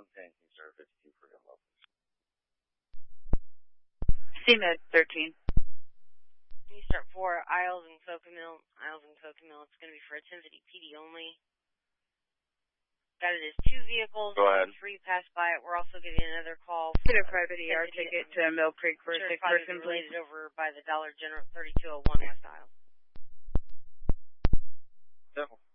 Pancake, sir, 52 for your locals. CMed 13. Can you start 4, Isles and Cocamille? Isles and Cocamille, it's going to be for a 1050 PD only. Got it as 2 vehicles. Go ahead. 3 passed by it. We're also getting another call. Get a private ER ticket to Mill Creek for a sick person, please. Related over by the Dollar General, 3201 West Isle. Simple.